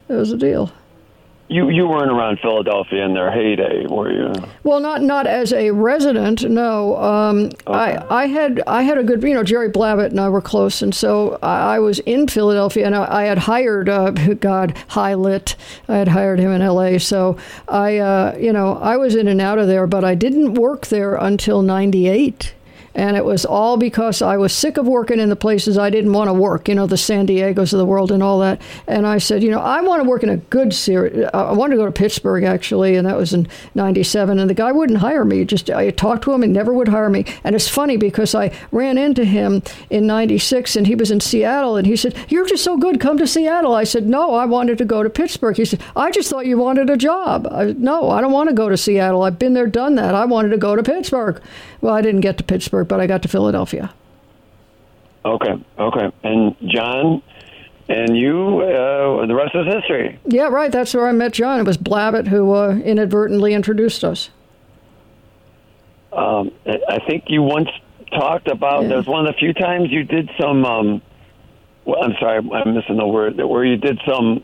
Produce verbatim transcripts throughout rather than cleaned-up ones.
it was a deal. You you weren't around Philadelphia in their heyday, were you? Well, not not as a resident, no. Um, Okay. I I had I had a good, you know, Jerry Blavat and I were close, and so I, I was in Philadelphia, and I, I had hired, uh, God, High Lit. I had hired him in L A, so I, uh, you know, I was in and out of there, but I didn't work there until ninety-eight. And it was all because I was sick of working in the places I didn't want to work, you know, the San Diegos of the world and all that. And I said, you know, I want to work in a good series. I wanted to go to Pittsburgh, actually, and that was in ninety-seven. And the guy wouldn't hire me. Just I talked to him and never would hire me. And it's funny because I ran into him in ninety-six, and he was in Seattle. And he said, you're just so good. Come to Seattle. I said, no, I wanted to go to Pittsburgh. He said, I just thought you wanted a job. I said, no, I don't want to go to Seattle. I've been there, done that. I wanted to go to Pittsburgh. Well, I didn't get to Pittsburgh, but I got to Philadelphia. Okay, okay. And John and you, uh, the rest is history. Yeah, right. That's where I met John. It was Blavat who uh, inadvertently introduced us. Um, I think you once talked about, Yeah. there was one of the few times you did some, um, well, I'm sorry, I'm missing the word, where you did some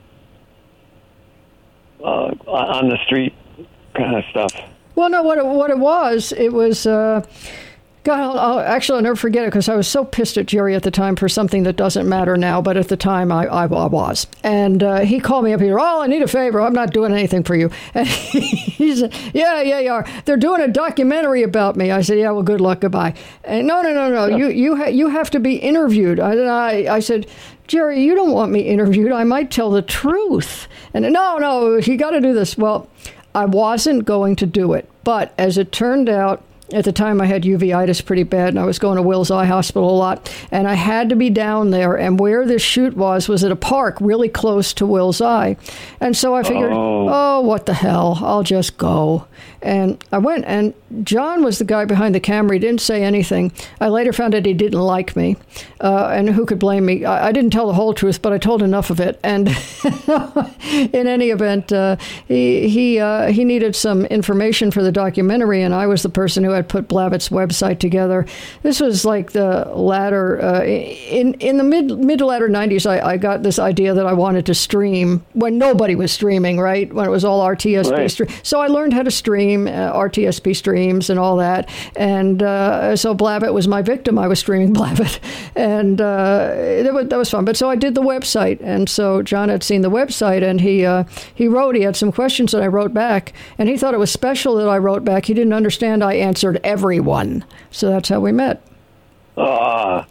uh, on the street kind of stuff. Well, no, what it, what it was, it was, uh, God, I'll, I'll, actually, I'll never forget it because I was so pissed at Jerry at the time for something that doesn't matter now, but at the time I, I, I was. And uh, he called me up here, oh, I need a favor. I'm not doing anything for you. And he, he said, yeah, yeah, you are. They're doing a documentary about me. I said, yeah, well, good luck, goodbye. And no, no, no, no, you you, ha- you have to be interviewed. I, I, I said, Jerry, you don't want me interviewed. I might tell the truth. And no, no, you got to do this. Well, I wasn't going to do it. But as it turned out, at the time I had uveitis pretty bad, and I was going to Wills Eye Hospital a lot, and I had to be down there. And where this shoot was, was at a park really close to Wills Eye. And so I figured, oh, oh what the hell, I'll just go. And I went, and John was the guy behind the camera. He didn't say anything. I later found out he didn't like me, uh, and who could blame me? I, I didn't tell the whole truth, but I told enough of it. And in any event, uh, he he uh, he needed some information for the documentary, and I was the person who had put Blavat's website together. This was like the latter, uh, in in the mid mid to latter nineties. I, I got this idea that I wanted to stream when nobody was streaming, right? When it was all R T S P Right. stream. So I learned how to stream. Uh, R T S P streams and all that, and uh, so Blavat was my victim. I was streaming Blavat, and uh, that, was, that was fun. But so I did the website, and so John had seen the website, and he uh, he wrote. He had some questions that I wrote back, and he thought it was special that I wrote back. He didn't understand I answered everyone, so that's how we met. Ah,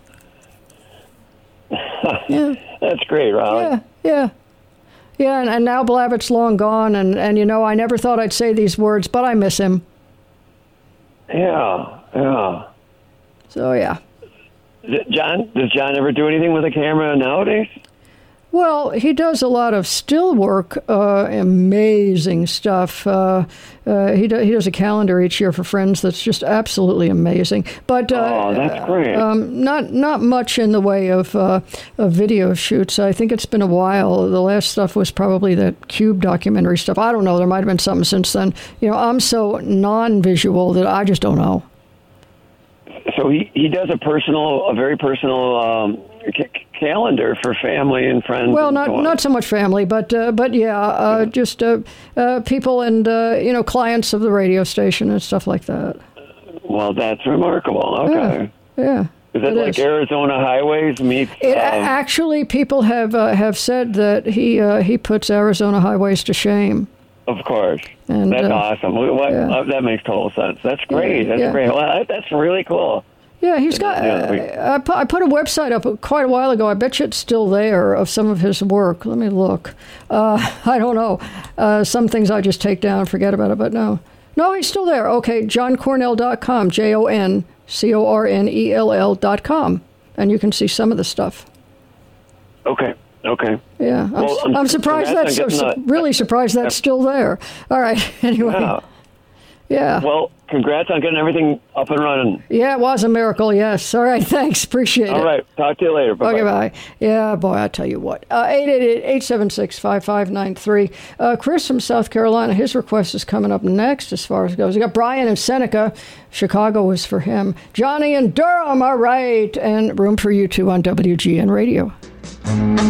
Yeah, that's great, Riley. yeah, yeah. Yeah, and, and now Blavat's long gone, and, and, you know, I never thought I'd say these words, but I miss him. Yeah, yeah. So, yeah. John, does John ever do anything with a camera nowadays? Well, he does a lot of still work, uh, amazing stuff. Uh, uh, he, do, he does a calendar each year for Friends that's just absolutely amazing. But uh, Oh, that's great. Um, not not much in the way of, uh, of video shoots. I think it's been a while. The last stuff was probably that Cube documentary stuff. I don't know. There might have been something since then. You know, I'm so non-visual that I just don't know. So he, he does a personal, a very personal um, c- calendar for family and friends. Well, and not so on. not so much family, but uh, but yeah, uh, Yeah. just uh, uh, people and uh, you know clients of the radio station and stuff like that. Well, that's remarkable. Okay. Yeah, yeah. Is it, it like is. Arizona Highways meets? It, um, actually, people have uh, have said that he uh, he puts Arizona Highways to shame. Of course. And, that's uh, awesome. What, yeah. uh, that makes total sense. That's great. Yeah, That's yeah. great. Well, that, that's really cool. Yeah, he's got. Yeah, we- Uh, I, put, I put a website up quite a while ago. I bet you it's still there of some of his work. Let me look. Uh, I don't know. Uh, some things I just take down and forget about it, but no. No, he's still there. Okay, john cornell dot com, J O N C O R N E L L dot com. And you can see some of the stuff. Okay. Okay. Yeah, I'm, Well, I'm- I'm surprised congrats that's on so, getting that. really surprised that's still there. All right, anyway. Yeah. Yeah. Well, congrats on getting everything up and running. Yeah, it was a miracle, yes. All right, thanks. Appreciate it. All right. Talk to you later. Bye-bye. Okay, bye. Yeah, boy, I tell you what. Uh, eight eight eight, eight seven six, five five nine three. Uh, Chris from South Carolina, his request is coming up next as far as it goes. We got Brian in Seneca. Chicago was for him. Johnny in Durham, all right. And room for you two on W G N Radio.